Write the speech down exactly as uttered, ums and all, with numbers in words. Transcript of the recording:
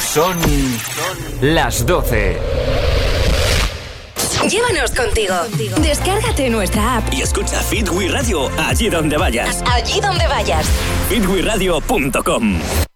Son las doce. Llévanos contigo. Descárgate nuestra app y escucha Fit We Radio allí donde vayas. Allí donde vayas. fit we radio punto com.